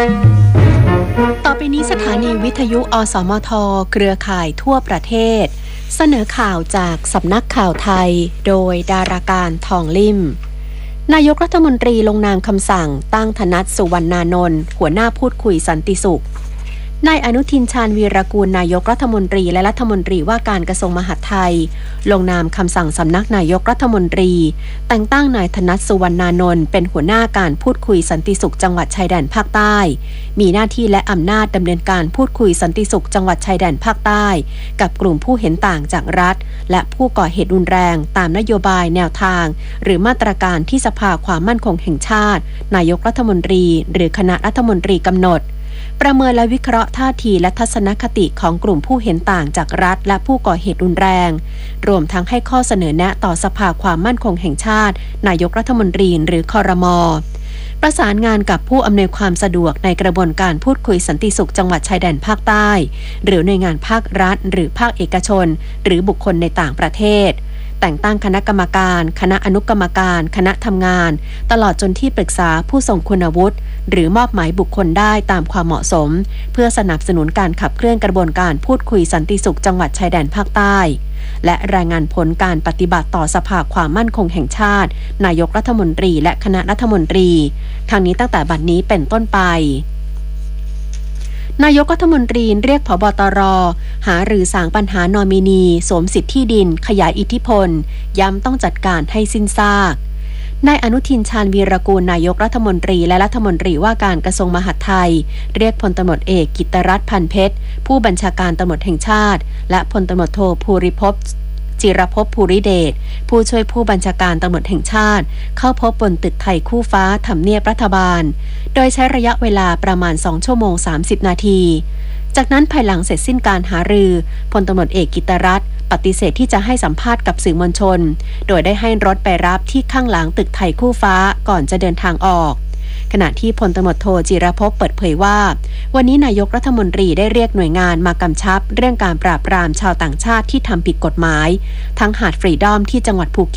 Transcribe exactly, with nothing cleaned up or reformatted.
ต่อไปนี้สถานีวิทยุอสมทเครือข่ายทั่วประเทศเสนอข่าวจากสำนักข่าวไทยโดยดาราการทองลิ่มนายกรัฐมนตรีลงนามคำสั่งตั้งธนัสสุวรรณานนท์หัวหน้าพูดคุยสันติสุขนายอนุทินชาญวีรกูลนายกรัฐมนตรีและรัฐมนตรีว่าการกระทรวงมหาดไทยลงนามคำสั่งสำนักนายกรัฐมนตรีแต่งตั้งนายธนัสสุวรรณานนท์เป็นหัวหน้าการพูดคุยสันติสุขจังหวัดชายแดนภาคใต้มีหน้าที่และอำนาจดำเนินการพูดคุยสันติสุขจังหวัดชายแดนภาคใต้กับกลุ่มผู้เห็นต่างจากรัฐและผู้ก่อเหตุรุนแรงตามนโยบายแนวทางหรือมาตรการที่สภาความมั่นคงแห่งชาตินายกรัฐมนตรีหรือคณะรัฐมนตรีกำหนดประเมินและวิเคราะห์ท่าทีและทัศนคติของกลุ่มผู้เห็นต่างจากรัฐและผู้ก่อเหตุรุนแรงรวมทั้งให้ข้อเสนอแนะต่อสภาความมั่นคงแห่งชาตินายกรัฐมนตรีหรือครม.ประสานงานกับผู้อำนวยความสะดวกในกระบวนการพูดคุยสันติสุขจังหวัดชายแดนภาคใต้หรือหน่วยงานภาครัฐหรือภาคเอกชนหรือบุคคลในต่างประเทศแต่งตั้งคณะกรรมการคณะอนุกรรมการคณะทำงานตลอดจนที่ปรึกษาผู้ทรงคุณวุฒิหรือมอบหมายบุคคลได้ตามความเหมาะสมเพื่อสนับสนุนการขับเคลื่อนกระบวนการพูดคุยสันติสุขจังหวัดชายแดนภาคใต้และรายงานผลการปฏิบัติต่อสภาความมั่นคงแห่งชาตินายกรัฐมนตรีและคณะรัฐมนตรีทางนี้ตั้งแต่บัดนี้เป็นต้นไปนายกรัฐมนตรีเรียกผบตรหารือสางปัญหานอมินีสวมสิทธิที่ดินขยายอิทธิพลย้ำต้องจัดการให้สิ้นซากนายอนุทินชาญวีรกูลนายกรัฐมนตรีและรัฐมนตรีว่าการกระทรวงมหาดไทยเรียกพลตำรวจเอกกิตติรัตน์พันเพชรผู้บัญชาการตำรวจแห่งชาติและพลตำรวจโทภูริภพจิรภพภูริเดชผู้ช่วยผู้บัญชาการตำรวจแห่งชาติเข้าพบบนตึกไทยคู่ฟ้าทำเนียบรัฐบาลโดยใช้ระยะเวลาประมาณสองชั่วโมงสามสิบนาทีจากนั้นภายหลังเสร็จสิ้นการหารือพลตำรวจเอกกิตติรัตน์ปฏิเสธที่จะให้สัมภาษณ์กับสื่อมวลชนโดยได้ให้รถไปรับที่ข้างหลังตึกไทยคู่ฟ้าก่อนจะเดินทางออกขณะที่พลตำรวจโทจิรภพเปิดเผยว่าวันนี้นายกรัฐมนตรีได้เรียกหน่วยงานมากำชับเรื่องการปราบปรามชาวต่างชาติที่ทำผิดกฎหมายทั้งหาดฟรีดอมที่จังหวัดภูเก็ต